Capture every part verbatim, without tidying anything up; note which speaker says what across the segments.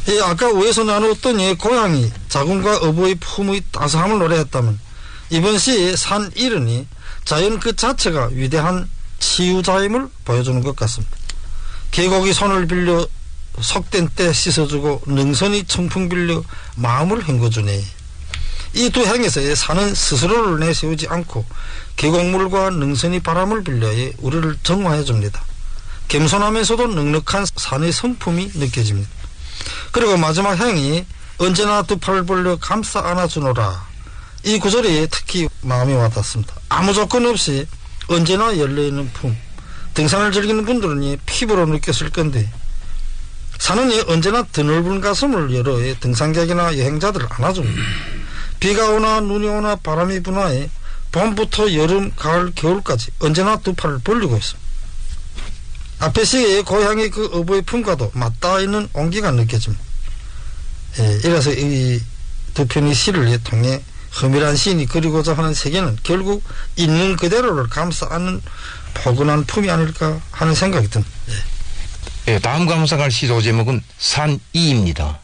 Speaker 1: 예, 아까 위에서 나누었던 예, 고향이 자궁과 어부의 품의 따스함을 노래했다면 이번 시의 산 이른이 자연 그 자체가 위대한 치유자임을 보여주는 것 같습니다. 계곡이 손을 빌려 속된 때 씻어주고 능선이 청풍 빌려 마음을 헹궈주네. 이 두 행에서의 산은 스스로를 내세우지 않고 계곡물과 능선이 바람을 빌려 우리를 정화해줍니다. 겸손하면서도 넉넉한 산의 성품이 느껴집니다. 그리고 마지막 행이 언제나 두 팔을 벌려 감싸 안아주노라. 이 구절이 특히 마음이 와닿습니다. 아무 조건 없이 언제나 열려있는 품. 등산을 즐기는 분들은 피부로 느꼈을 건데 산은 언제나 드넓은 가슴을 열어 등산객이나 여행자들을 안아줍니다. 비가 오나 눈이 오나 바람이 부나 봄부터 여름, 가을, 겨울까지 언제나 두 팔을 벌리고 있습니다. 앞에 시의 고향의 그 어부의 품과도 맞닿아 있는 온기가 느껴집니다. 예, 이래서 이 두 편의 시를 통해 허밀한 시인이 그리고자 하는 세계는 결국 있는 그대로를 감싸 안는 포근한 품이 아닐까 하는 생각이 듭니다. 예.
Speaker 2: 예, 다음 감상할 시조 제목은 산이입니다.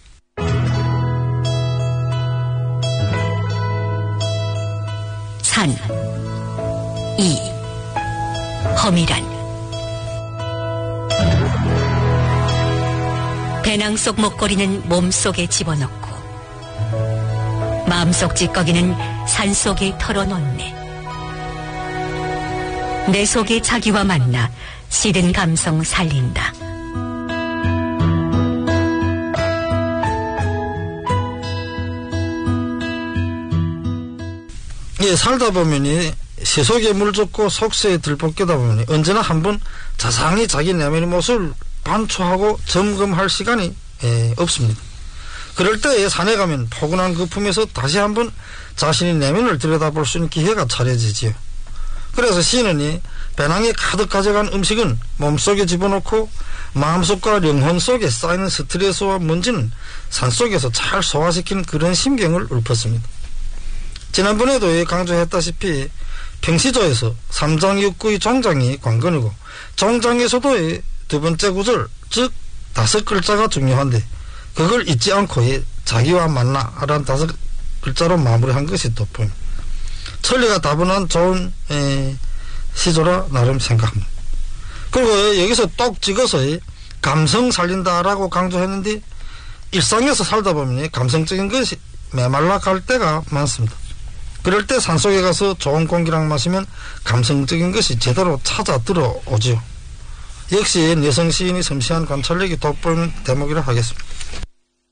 Speaker 3: 산, 이, 허밀한. 배낭 속 목걸이는 몸속에 집어넣고 마음속 찌꺼기는 산속에 털어놓네. 내 속의 자기와 만나 시든 감성 살린다.
Speaker 1: 예, 살다 보면이 세속에 물젓고 속세에 들볶이다 보면 언제나 한번 자상히 자기 내면의 모습을 반추하고 점검할 시간이 예, 없습니다. 그럴 때 산에 가면 포근한 그 품에서 다시 한번 자신의 내면을 들여다볼 수 있는 기회가 차려지지요. 그래서 시인은 배낭에 가득 가져간 음식은 몸속에 집어넣고 마음속과 영혼 속에 쌓이는 스트레스와 먼지는 산속에서 잘 소화시키는 그런 심경을 읊었습니다. 지난번에도 강조했다시피 평시조에서 삼장육구의 종장이 관건이고 종장에서도 두 번째 구절 즉 다섯 글자가 중요한데 그걸 잊지 않고 자기와 만나라는 다섯 글자로 마무리한 것이 돋보입니다. 천리가 다분한 좋은 에, 시조라 나름 생각합니다. 그리고 여기서 똑 찍어서 감성 살린다라고 강조했는데 일상에서 살다 보면 감성적인 것이 메말라 갈 때가 많습니다. 그럴 때 산속에 가서 좋은 공기랑 마시면 감성적인 것이 제대로 찾아 들어오죠. 역시 여성 시인이 섬세한 관찰력이 돋보이는 대목이라 하겠습니다.